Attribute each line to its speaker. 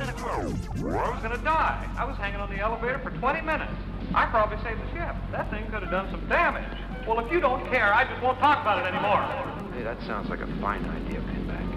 Speaker 1: I was gonna die. I was hanging on the elevator for 20 minutes. I probably saved the ship. That thing could have done some damage. Well, if you don't care, I just won't talk about it anymore.
Speaker 2: Hey, that sounds like a fine idea, Penny.